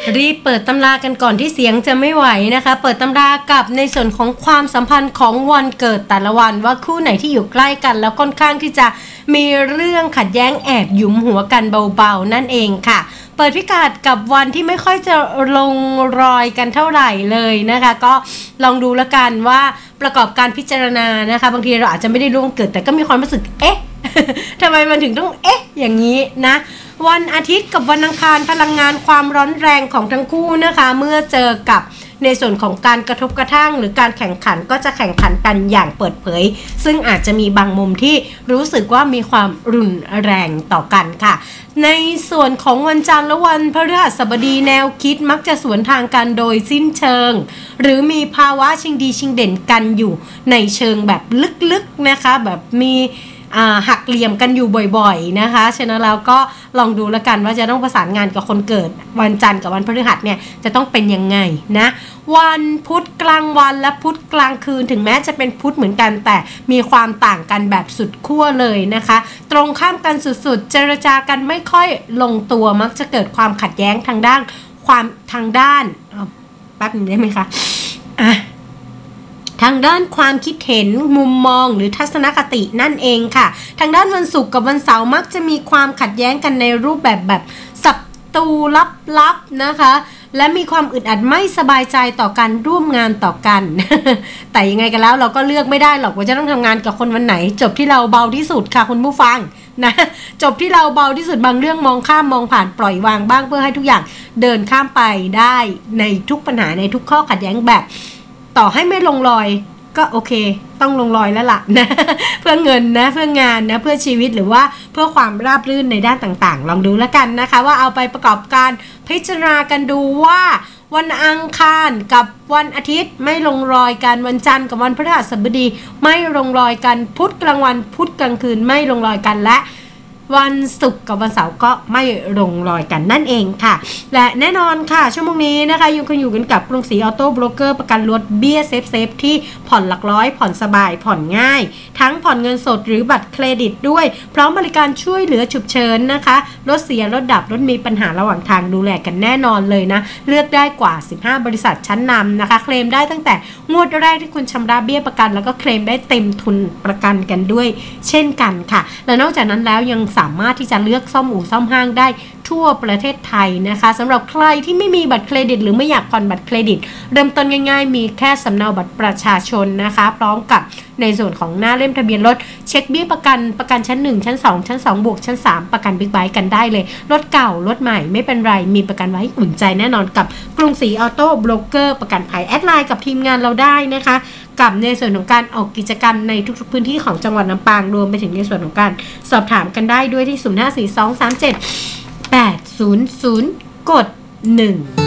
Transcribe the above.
รีบเปิดตำรากันก่อนที่เสียงจะไม่ไหวนะคะเปิดตำรากับในส่วนของความสัมพันธ์ของวันเกิดแต่ละวันว่าคู่ไหนที่อยู่ใกล้กันแล้วค่อนข้างที่จะมีเรื่องขัดแย้งแอบหยุมหัวกันเบาๆนั่นเองค่ะเปิดพิกัดกับวันที่ไม่ค่อยจะลงรอยกันเท่าไหร่เลยนะคะก็ลองดูแล้วกันว่าประกอบการพิจารณานะคะบางทีเราอาจจะไม่ได้ร่วงเกิดแต่ก็มีความรู้สึกเอ๊ะ ทำไมมันถึงต้องเอ๊ะอย่างนี้นะวันอาทิตย์กับวันอังคารพลังงานความร้อนแรงของทั้งคู่นะคะเมื่อเจอกับในส่วนของการกระทบกระทั่งหรือการแข่งขันก็จะแข่งขันกันอย่างเปิดเผยซึ่งอาจจะมีบางมุมที่รู้สึกว่ามีความรุนแรงต่อกันค่ะในส่วนของวันจันทร์และวันพฤหัสบดีแนวคิดมักจะสวนทางกันโดยสิ้นเชิงหรือมีภาวะชิงดีชิงเด่นกันอยู่ในเชิงแบบลึกๆนะคะแบบมีหักเหลี่ยมกันอยู่บ่อยๆนะคะฉะนั้นแล้วก็ลองดูแล้วกันว่าจะต้องประสานงานกับคนเกิดวันจันทร์กับวันพฤหัสเนี่ยจะต้องเป็นยังไงนะวันพุธกลางวันและพุธกลางคืนถึงแม้จะเป็นพุธเหมือนกันแต่มีความต่างกันแบบสุดขั้วเลยนะคะตรงข้ามกันสุดๆเจรจากันไม่ค่อยลงตัวมักจะเกิดความขัดแย้งทางด้านแป๊บนึงได้ไหมคะทางด้านความคิดเห็นมุมมองหรือทัศนคตินั่นเองค่ะทางด้านวันศุกร์กับวันเสาร์มักจะมีความขัดแย้งกันในรูปแบบศัตรูลับๆนะคะและมีความอึดอัดไม่สบายใจต่อการร่วมงานต่อกัน แต่ยังไงกันแล้วเราก็เลือกไม่ได้หรอกว่าจะต้องทำงานกับคนวันไหนจบที่เราเบาที่สุดค่ะคุณผู้ฟังนะจบที่เราเบาที่สุดบางเรื่องมองข้ามมองผ่านปล่อยวางบ้างเพื่อให้ทุกอย่างเดินข้ามไปได้ในทุกปัญหาในทุกข้อขัดแย้งแบบต่อให้ไม่ลงรอยก็โอเคต้องลงรอยแล้วล่ะนะเพื่อเงินนะเพื่องานนะเพื่อชีวิตหรือว่าเพื่อความราบรื่นในด้านต่างๆลองดูแล้วกันนะคะว่าเอาไปประกอบการพิจารณากันดูว่าวันอังคารกับวันอาทิตย์ไม่ลงรอยกันวันจันทร์กับวันพฤหัสบดีไม่ลงรอยกันพุธกลางวันพุธกลางคืนไม่ลงรอยกันและวันศุกร์กับวันเสาร์ก็ไม่ลงรอยกันนั่นเองค่ะและแน่นอนค่ะชั่วโมงนี้นะคะยังคงอยู่กันกับกรุงศรีออโต้โบรกเกอร์ประกันลดเบี้ยเซฟที่ผ่อนหลักร้อยผ่อนสบายผ่อนง่ายทั้งผ่อนเงินสดหรือบัตรเครดิตด้วยพร้อมบริการช่วยเหลือฉุกเฉินนะคะรถเสียรถดับรถมีปัญหาระหว่างทางดูแลกันแน่นอนเลยนะเลือกได้กว่า15บริษัทชั้นนำนะคะเคลมได้ตั้งแต่งวดแรกที่คุณชำระเบี้ยประกันแล้วก็เคลมได้เต็มทุนประกันกันด้วยเช่นกันค่ะและนอกจากนั้นแล้วยังสามารถที่จะเลือกซ่อมอู่ซ่อมห้างได้ทั่วประเทศไทยนะคะสำหรับใครที่ไม่มีบัตรเครดิตหรือไม่อยากผ่อนบัตรเครดิตเริ่มต้นง่ายๆมีแค่สำเนาบัตรประชาชนนะคะพร้อมกับในส่วนของหน้าเล่มทะเบียนรถเช็คเบี้ยประกันชั้น1ชั้น2ชั้น2บวกชั้น3ประกันบิ๊กไบค์กันได้เลยรถเก่ารถใหม่ไม่เป็นไรมีประกันไว้อุ่นใจแน่นอนกับกรุงศรีออโต้โบรกเกอร์ประกันภัยแอดไลน์กับทีมงานเราได้นะคะกับในส่วนของการออกกิจกรรมในทุกๆพื้นที่ของจังหวัดลำปางรวมไปถึงในส่วนของการสอบถามกันได้ด้วยที่054237 800 กด 1